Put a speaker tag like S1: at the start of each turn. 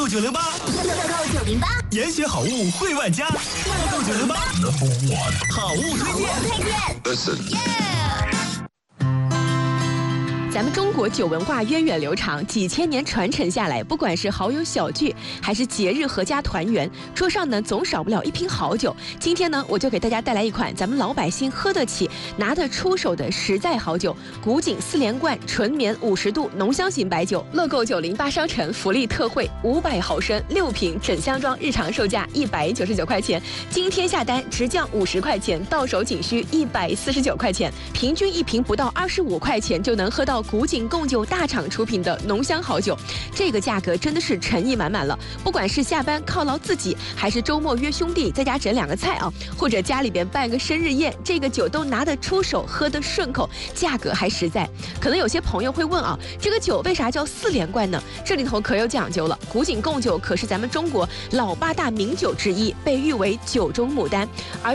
S1: 908，
S2: 乐购908，
S1: 研学好物汇万家，乐购908，好物推荐。
S3: 咱们中国酒文化源远流长，几千年传承下来，不管是好友小聚，还是节日合家团圆，桌上呢总少不了一瓶好酒。今天呢，我就给大家带来一款咱们老百姓喝得起、拿得出手的实在好酒——古井4连冠纯绵50度浓香型白酒。乐购908商城福利特惠，500毫升6瓶整箱装，日常售价199块钱，今天下单直降50块钱，到手仅需149块钱，平均一瓶不到25块钱就能喝到古井贡酒大厂出品的浓香好酒，这个价格真的是诚意满满了。不管是下班犒劳自己，还是周末约兄弟在家整2个菜啊，或者家里边办个生日宴，这个酒都拿得出手，喝得顺口，价格还实在。可能有些朋友会问啊，这个酒为啥叫4连冠呢？这里头可有讲究了。古井贡酒可是咱们中国老8大名酒之一，被誉为酒中牡丹，而